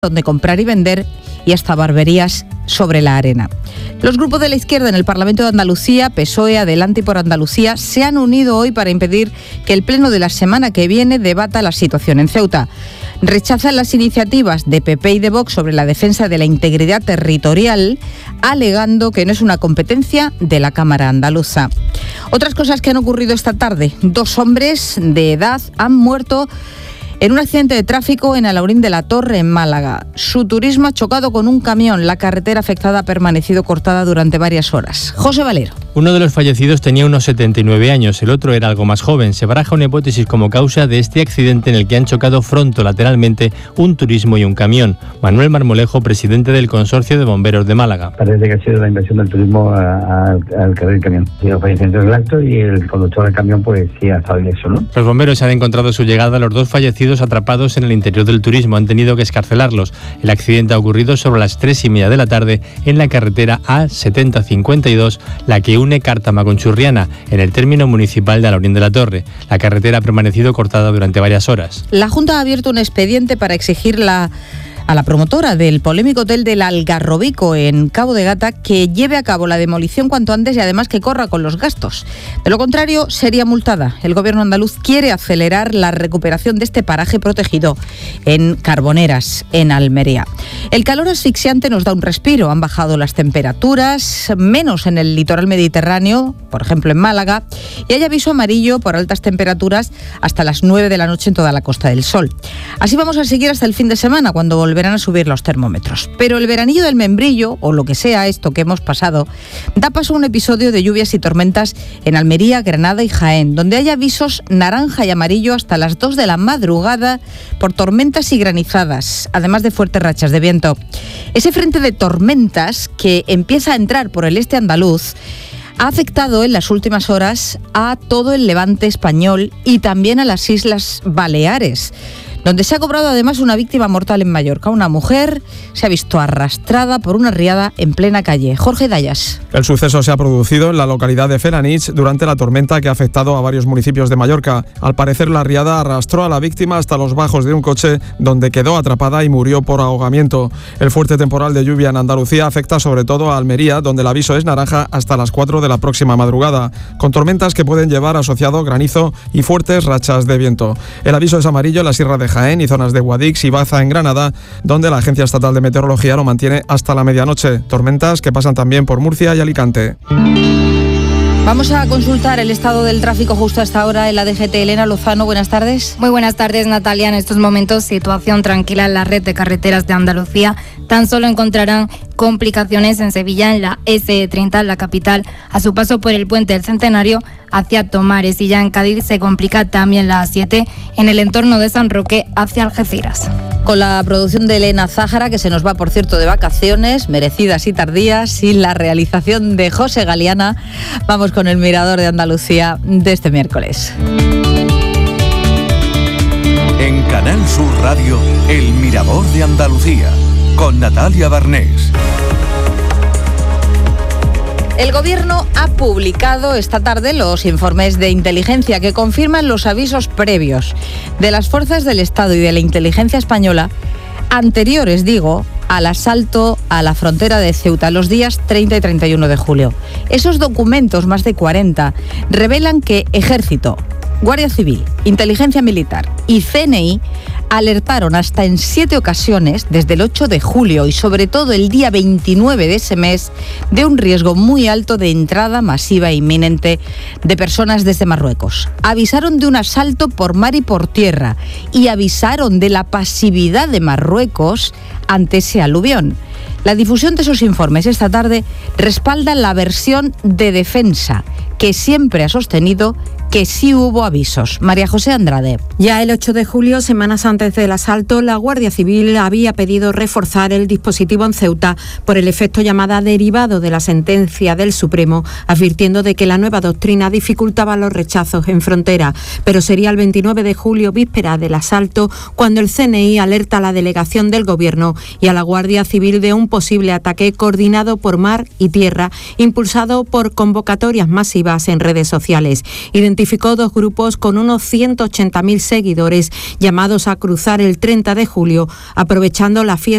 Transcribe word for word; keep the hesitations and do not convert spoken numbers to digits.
donde comprar y vender y hasta barberías sobre la arena. Los grupos de la izquierda en el Parlamento de Andalucía, P S O E, Adelante y por Andalucía, se han unido hoy para impedir que el pleno de la semana que viene debata la situación en Ceuta. Rechazan las iniciativas de P P y de Vox sobre la defensa de la integridad territorial, alegando que no es una competencia de la Cámara andaluza. Otras cosas que han ocurrido esta tarde. Dos hombres de edad han muerto en un accidente de tráfico en Alhaurín de la Torre, en Málaga. Su turismo ha chocado con un camión. La carretera afectada ha permanecido cortada durante varias horas. José Valero. Uno de los fallecidos tenía unos setenta y nueve años, el otro era algo más joven. Se baraja una hipótesis como causa de este accidente en el que han chocado frontolateralmente un turismo y un camión. Manuel Marmolejo, presidente del Consorcio de Bomberos de Málaga. Parece que ha sido la inversión del turismo al carril del camión. Ha sido fallecimiento del acto y el conductor del camión pues sí ha estado ileso, ¿no? Los bomberos han encontrado a su llegada los dos fallecidos atrapados en el interior del turismo. Han tenido que escarcelarlos. El accidente ha ocurrido sobre las tres y media de la tarde en la carretera A setenta cincuenta y dos, la que une Cártama con Churriana, en el término municipal de Alhaurín de la Torre. La carretera ha permanecido cortada durante varias horas. La Junta ha abierto un expediente para exigir la a la promotora del polémico hotel del Algarrobico en Cabo de Gata que lleve a cabo la demolición cuanto antes y además que corra con los gastos. De lo contrario, sería multada. El gobierno andaluz quiere acelerar la recuperación de este paraje protegido en Carboneras, en Almería. El calor asfixiante nos da un respiro. Han bajado las temperaturas, menos en el litoral mediterráneo, por ejemplo en Málaga, y hay aviso amarillo por altas temperaturas hasta las nueve de la noche en toda la Costa del Sol. Así vamos a seguir hasta el fin de semana, cuando volverán a subir los termómetros. Pero el veranillo del membrillo, o lo que sea esto que hemos pasado, da paso a un episodio de lluvias y tormentas en Almería, Granada y Jaén, donde hay avisos naranja y amarillo hasta las dos de la madrugada por tormentas y granizadas, además de fuertes rachas de viento. Ese frente de tormentas que empieza a entrar por el este andaluz ha afectado en las últimas horas a todo el levante español y también a las Islas Baleares, donde se ha cobrado además una víctima mortal en Mallorca. Una mujer se ha visto arrastrada por una riada en plena calle. Jorge Dayas. El suceso se ha producido en la localidad de Felanich durante la tormenta que ha afectado a varios municipios de Mallorca. Al parecer, la riada arrastró a la víctima hasta los bajos de un coche, donde quedó atrapada y murió por ahogamiento. El fuerte temporal de lluvia en Andalucía afecta sobre todo a Almería, donde el aviso es naranja hasta las cuatro de la próxima madrugada, con tormentas que pueden llevar asociado granizo y fuertes rachas de viento. El aviso es amarillo en la Sierra de Jaén y zonas de Guadix y Baza en Granada, donde la Agencia Estatal de Meteorología lo mantiene hasta la medianoche. Tormentas que pasan también por Murcia y Alicante. Vamos a consultar el estado del tráfico justo a esta hora en la D G T. Elena Lozano, buenas tardes. Muy buenas tardes, Natalia. En estos momentos, situación tranquila en la red de carreteras de Andalucía. Tan solo encontrarán complicaciones en Sevilla, en la ese treinta, en la capital, a su paso por el puente del Centenario hacia Tomares, y ya en Cádiz se complica también la A siete en el entorno de San Roque hacia Algeciras. Con la producción de Elena Zájara, que se nos va, por cierto, de vacaciones, merecidas y tardías, y la realización de José Galeana, vamos con el Mirador de Andalucía de este miércoles. En Canal Sur Radio, el Mirador de Andalucía, con Natalia Barnés. El Gobierno ha publicado esta tarde los informes de inteligencia que confirman los avisos previos de las fuerzas del Estado y de la inteligencia española, anteriores, digo, al asalto a la frontera de Ceuta los días treinta y treinta y uno de julio. Esos documentos, más de cuarenta, revelan que Ejército, Guardia Civil, Inteligencia Militar y C N I alertaron hasta en siete ocasiones desde el ocho de julio y sobre todo el día veintinueve de ese mes de un riesgo muy alto de entrada masiva e inminente de personas desde Marruecos. Avisaron de un asalto por mar y por tierra y avisaron de la pasividad de Marruecos ante ese aluvión. La difusión de esos informes esta tarde respalda la versión de defensa, que siempre ha sostenido que sí hubo avisos. María José Andrade. Ya el ocho de julio, semanas antes del asalto, la Guardia Civil había pedido reforzar el dispositivo en Ceuta por el efecto llamada derivado de la sentencia del Supremo, advirtiendo de que la nueva doctrina dificultaba los rechazos en frontera. Pero sería el veintinueve de julio, víspera del asalto, cuando el C N I alerta a la delegación del Gobierno y a la Guardia Civil de un posible ataque coordinado por mar y tierra, impulsado por convocatorias masivas agresivas en redes sociales. Identificó dos grupos con unos ciento ochenta mil seguidores llamados a cruzar el treinta de julio, aprovechando la fiesta